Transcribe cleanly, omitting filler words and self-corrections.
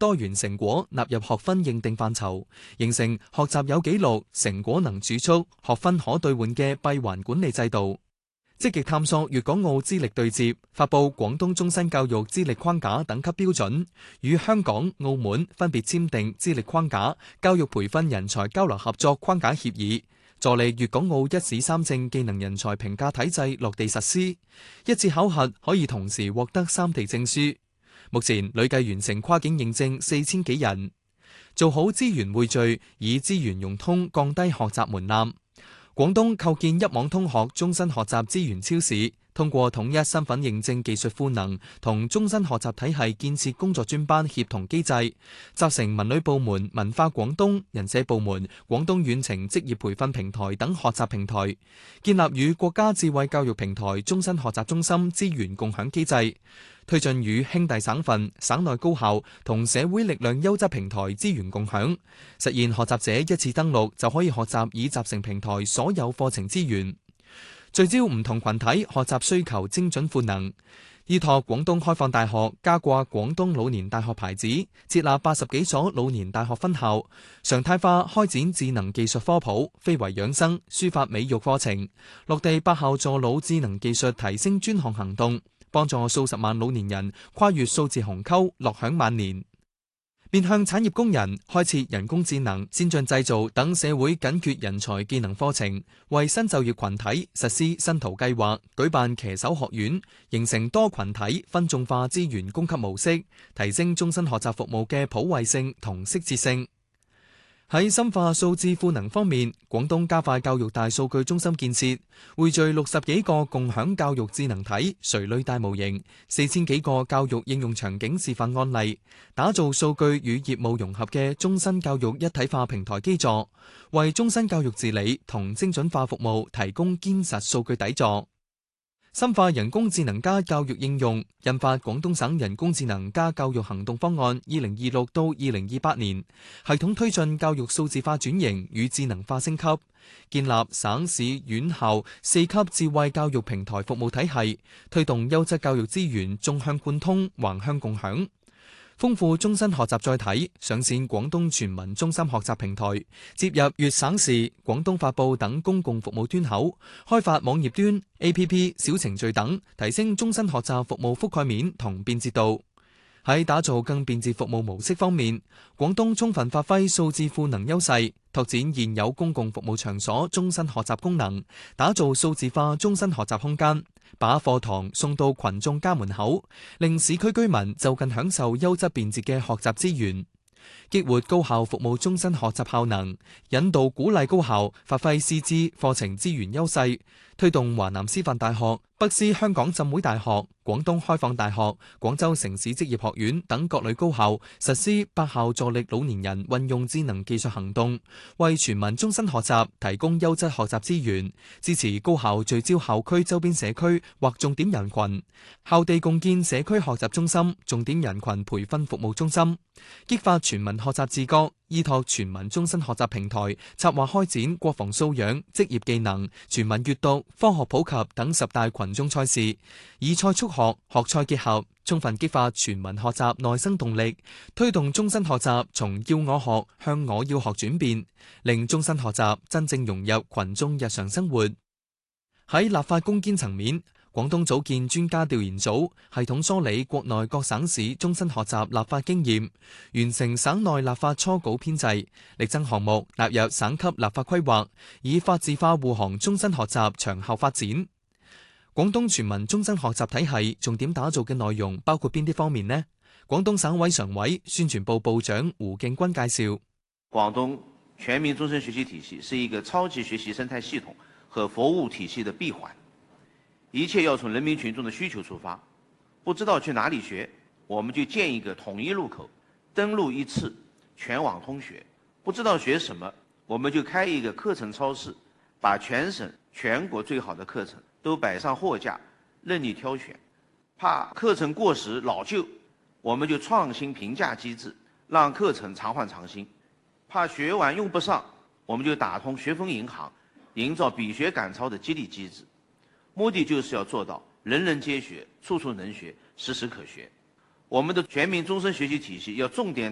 多元成果納入學分認定範疇，形成學習有紀錄、成果能儲蓄、學分可兌換嘅閉環管理制度。積極探索粵港澳資歷對接，發布廣東終身教育資歷框架等級標準，與香港、澳門分別簽訂資歷框架、教育培訓人才交流合作框架協議，助力粵港澳一試三證技能人才評價體制落地實施。一次考核可以同時獲得3地證書。目前累計完成跨境認證4000幾人。做好資源匯聚，以資源融通降低學習門檻。廣東構建一網通學終身學習資源超市，通過統一身份認證技術賦能同終身學習體系建設工作專班協同機制，集成文旅部門文化廣東、人社部門廣東遠程職業培訓平台等學習平台，建立與國家智慧教育平台終身學習中心資源共享機制，推進與兄弟省份、省內高校同社會力量優質平台資源共享，實現學習者一次登錄就可以學習已集成平台所有課程資源，聚焦唔同群體學習需求，精準賦能。依託廣東開放大學加掛廣東老年大學牌子，設立80幾所老年大學分校，常態化開展智能技術科普、非遺養生、書法美育課程，落地8校助老智能技術提升專項行動，幫助數十萬老年人跨越數字鴻溝，樂享晚年。面向產業工人，開設人工智能、先進製造等社會緊缺人才技能課程，為新就業群體實施新途計劃，舉辦騎手學院，形成多群體分眾化資源供給模式，提升終身學習服務嘅普惠性同適切性。喺深化數字賦能方面，廣東加快教育大數據中心建設，匯聚60幾個共享教育智能體、垂類大模型、4000幾個教育應用場景示範案例，打造數據與業務融合嘅終身教育一體化平台基座，為終身教育治理同精準化服務提供堅實數據底座。深化人工智能加教育應用，印發廣東省人工智能加教育行動方案2026到2028年，系統推進教育數字化轉型與智能化升級，建立省市院校4級智慧教育平台服務體系，推動優質教育資源縱向貫通、橫向共享。豐富終身學習載體，上線廣東全民終身學習平台，接入粵省市、廣東發布等公共服務端口，開發網頁端、APP、小程序等，提升終身學習服務覆蓋面同便捷度。喺打造更便捷服務模式方面，廣東充分發揮數字賦能優勢，拓展現有公共服務場所終身學習功能，打造數字化終身學習空間，把課堂送到群眾家門口，令市區居民就近享受優質便捷嘅學習資源。激活高校服務終身學習效能，引導鼓勵高校發揮師資課程資源優勢，推動華南師範大學、北師香港浸會大學、廣東開放大學、廣州城市職業學院等各類高校實施8校助力老年人運用智能技術行動，為全民終身學習提供優質學習資源，支持高校聚焦校區周邊社區或重點人群，校地共建社區學習中心、重點人群培訓服務中心，激發全民學習自覺，依託全民終身學習平台，策劃開展國防素養、職業技能、全民閱讀、科學普及等10大群眾賽事，以賽促學、學賽結合，充分激發全民學習內生動力，推動終身學習從要我學向我要學轉變，令終身學習真正融入群眾日常生活。喺立法攻堅層面，廣東組建專家調研組，系統梳理國內各省市終身學習立法經驗，完成省內立法初稿編製，力爭項目納入省級立法規劃，以法治化護航終身學習長效發展。廣東全民終身學習體系重點打造嘅內容包括邊啲方面呢？廣東省委常委、宣傳部部長胡敬軍介紹： 廣東全民終身學習體系是一個超級學習生態系統和服務體系的閉環。一切要從人民群眾的需求出發，不知道去哪裡學，我們就建一個統一入口，登錄一次，全網通學。不知道學什麼，我們就開一個課程超市，把全省全國最好的課程都擺上貨架，任你挑選。怕課程過時老舊，我們就創新評價機制，讓課程常換常新。怕學完用不上，我們就打通學分銀行，營造比學趕超的激勵機制。目的就是要做到人人皆學，處處能學，時時可學。我們的全民終身學習體系要重點